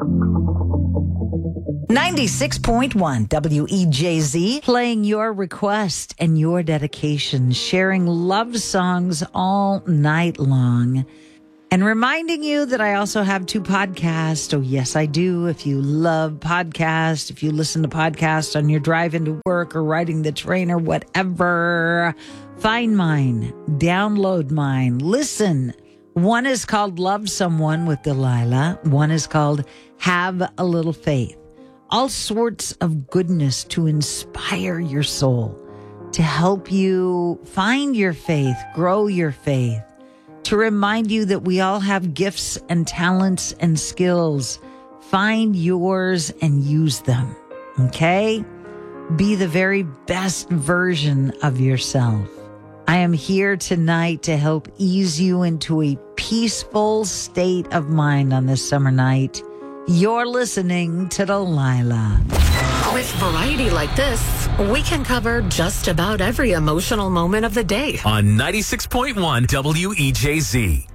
96.1 WEJZ, playing your request and your dedication, sharing love songs all night long. And reminding you that I also have 2 podcasts. Oh, yes, I do. If you love podcasts, if you listen to podcasts on your drive into work or riding the train or whatever, find mine, download mine, listen. One is called Love Someone with Delilah. One is called Have a Little Faith. All sorts of goodness to inspire your soul, to help you find your faith, grow your faith, to remind you that we all have gifts and talents and skills. Find yours and use them, okay? Be the very best version of yourself. I am here tonight to help ease you into a peaceful state of mind on this summer night. You're listening to Delilah. With variety like this, we can cover just about every emotional moment of the day. On 96.1 WEJZ.